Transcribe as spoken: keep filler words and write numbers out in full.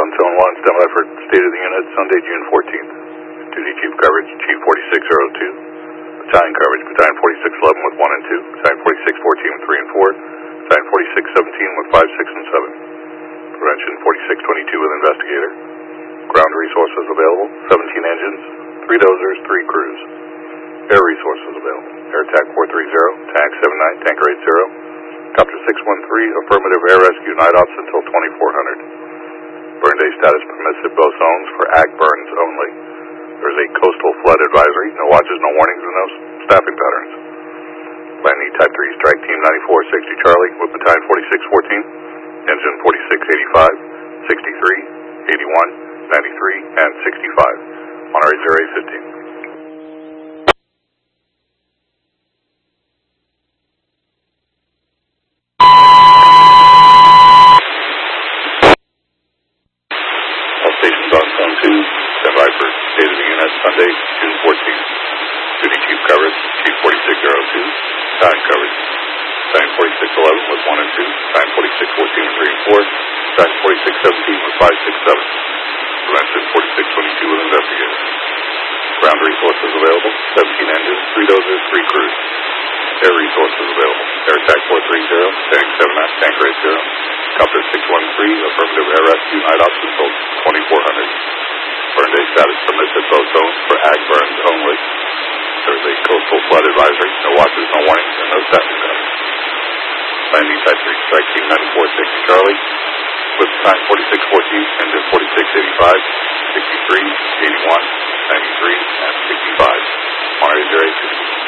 on Zone one, standby for state of the unit, Sunday, June fourteenth. Duty Chief coverage, Chief forty-six oh two. Battalion coverage, Battalion forty-six eleven with one and two. Battalion forty-six fourteen with three and four. Battalion forty-six seventeen with five, six, and seven. Prevention forty-six twenty-two with investigator. Ground resources available, seventeen engines, three dozers, three crews. Air resources available. Air T A C four three zero, Tank seven nine, Tanker eight zero. Copter six one three, affirmative air rescue night ops until twenty-four hundred. Burn day status permissive both zones for ag burns only. There's a coastal flood advisory, no watches, no warnings, and no staffing patterns. Plan E Type three Strike Team ninety-four sixty Charlie with Battalion forty-six fourteen, Engine forty-six eighty-five, sixty-three, eighty-one, ninety-three, and sixty-five. Monterey zero eight fifteen. All stations on Zone two, standby for state of the unit, Sunday, June fourteenth. Duty Chief coverage, Chief forty-six oh two. Battalion coverage, Battalion forty-six eleven with one and two. Battalion forty-six fourteen with three and four. Battalion forty-six seventeen with five, six, seven. Prevention forty-six twenty-two with investigator. Ground resources available, seventeen engines, three dozers, three crews. Air resources available. Air T A C four three zero, Tank seven nine, Tanker eight zero. Copter six one three, affirmative air rescue night ops until twenty-four hundred. Burn day status permissive both zones for ag burns only. There's a coastal flood advisory, no watches, no warnings, and no staffing patterns. Plan E Type three Strike Team ninety-four sixty Charlie with Battalion forty-six fourteen, Engine forty-six eighty-five, sixty-three, eighty-one, ninety-three, and sixty-five. Monterey zero eight two.